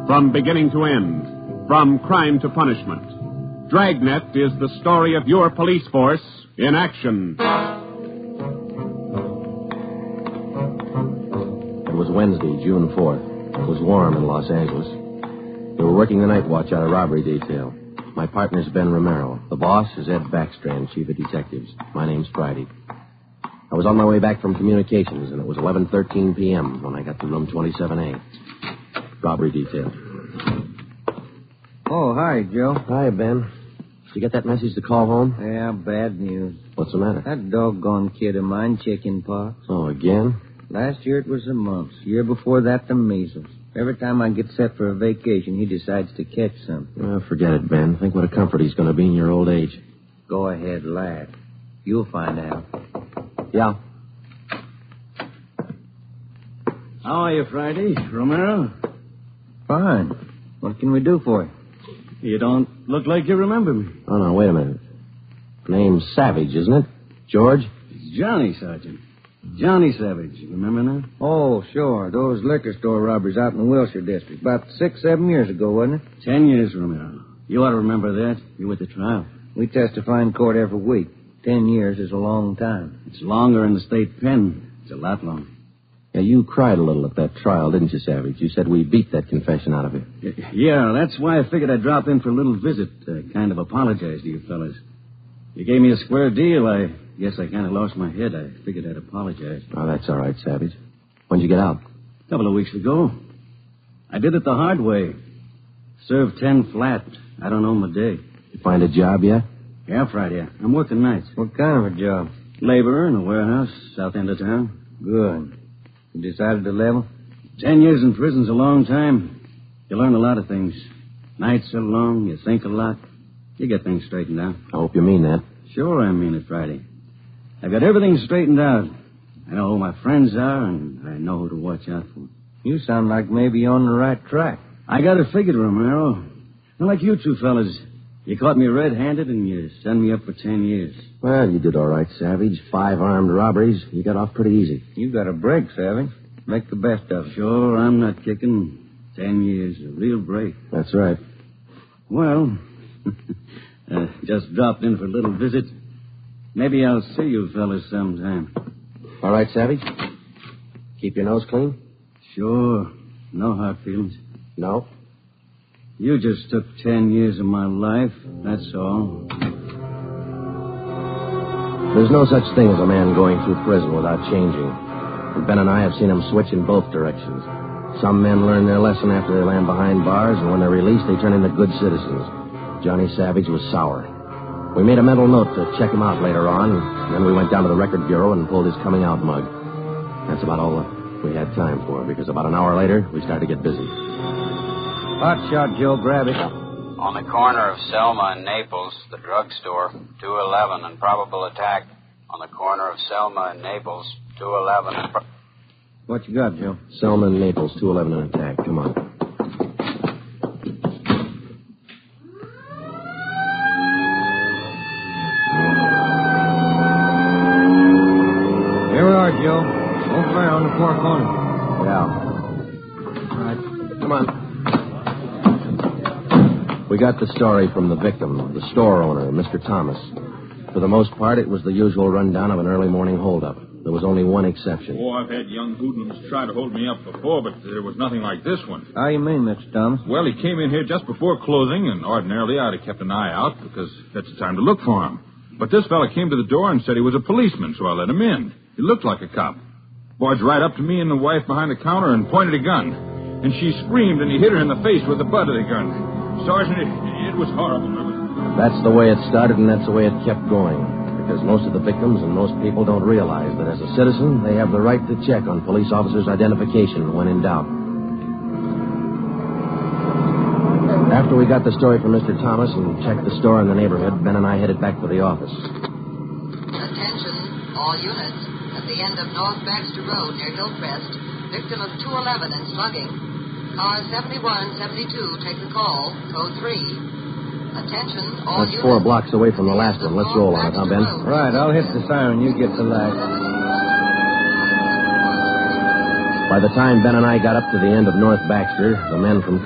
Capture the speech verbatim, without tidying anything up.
from beginning to end, from crime to punishment. Dragnet is the story of your police force in action. It was Wednesday, June fourth. It was warm in Los Angeles. We were working the night watch on a robbery detail. My partner's Ben Romero. The boss is Ed Backstrand, chief of detectives. My name's Friday. I was on my way back from communications, and it was eleven thirteen p.m. when I got to room twenty-seven A. Robbery detail. Oh, hi, Joe. Hi, Ben. Did you get that message to call home? Yeah, bad news. What's the matter? That doggone kid of mine, chicken pox. Oh, again? Last year it was the mumps. Year before that, the measles. Every time I get set for a vacation, he decides to catch something. Well, forget it, Ben. Think what a comfort he's going to be in your old age. Go ahead, lad. You'll find out. Yeah. How are you, Friday? Romero? Fine. What can we do for you? You don't look like you remember me. Oh, no, wait a minute. Name's Savage, isn't it? George? It's Johnny, Sergeant. Johnny Savage. You remember that? Oh, sure. Those liquor store robberies out in the Wilshire district. About six, seven years ago, wasn't it? Ten years, Romero. You ought to remember that. You were at the trial. We testify in court every week. Ten years is a long time. It's longer in the state pen. It's a lot longer. Yeah, you cried a little at that trial, didn't you, Savage? You said we beat that confession out of you. Yeah, that's why I figured I'd drop in for a little visit. Uh, kind of apologize to you fellas. You gave me a square deal. I guess I kind of lost my head. I figured I'd apologize. Oh, that's all right, Savage. When'd you get out? A couple of weeks ago. I did it the hard way. Served ten flat. I don't know my day. You find a job yet? Yeah, Friday. I'm working nights. What kind of a job? Laborer in a warehouse, south end of town. Good. You decided to level? Ten years in prison's a long time. You learn a lot of things. Nights are long. You think a lot. You get things straightened out. I hope you mean that. Sure I mean it, Friday. I've got everything straightened out. I know who my friends are, and I know who to watch out for. You sound like maybe you're on the right track. I got it figured, Romero. Not like you two fellas. You caught me red-handed, and you sent me up for ten years. Well, you did all right, Savage. Five armed robberies. You got off pretty easy. You got a break, Savage. Make the best of it. Sure, I'm not kicking. Ten years, a real break. That's right. Well, uh, just dropped in for a little visit. Maybe I'll see you fellas sometime. All right, Savage? Keep your nose clean? Sure. No hard feelings. No. You just took ten years of my life, that's all. There's no such thing as a man going through prison without changing. And Ben and I have seen him switch in both directions. Some men learn their lesson after they land behind bars, and when they're released, they turn into good citizens. Johnny Savage was sour. We made a mental note to check him out later on, and then we went down to the record bureau and pulled his coming out mug. That's about all we had time for, because about an hour later, we started to get busy. Hot shot, Joe. Grab it. On the corner of Selma and Naples, the drugstore, two eleven, and probable attack. On the corner of Selma and Naples, two eleven, and... Pro- What you got, Joe? Selma and Naples, two eleven and attack. Come on. Here we are, Joe. Over there on the far corner. Yeah. All right. Come on. We got the story from the victim, the store owner, Mister Thomas. For the most part, it was the usual rundown of an early morning holdup. There was only one exception. Oh, I've had young hoodlums try to hold me up before, but there was nothing like this one. How you mean, Mister Thomas? Well, he came in here just before closing, and ordinarily I'd have kept an eye out because that's the time to look for him. But this fella came to the door and said he was a policeman, so I let him in. He looked like a cop. Barged right up to me and the wife behind the counter and pointed a gun. And she screamed, and he hit her in the face with the butt of the gun. Sergeant, it, it was horrible. That's the way it started, and that's the way it kept going. Because most of the victims and most people don't realize that as a citizen, they have the right to check on police officers' identification when in doubt. After we got the story from Mister Thomas and checked the store in the neighborhood, Ben and I headed back to the office. Attention, all units. At the end of North Baxter Road near Hillcrest, victim of two eleven and slugging. Car seventy-one seventy-two, take the call. Code three. Attention, all That's units. four blocks away from the last one. Let's roll on it, huh, Ben? Right, I'll hit the siren. You get the light. By the time Ben and I got up to the end of North Baxter, the men from